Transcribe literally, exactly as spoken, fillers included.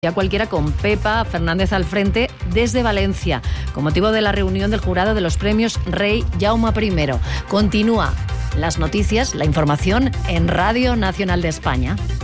Ya cualquiera con Pepa Fernández al frente desde Valencia, con motivo de la reunión del jurado de los premios Rey Jaume primero. Continúa las noticias, la información en Radio Nacional de España.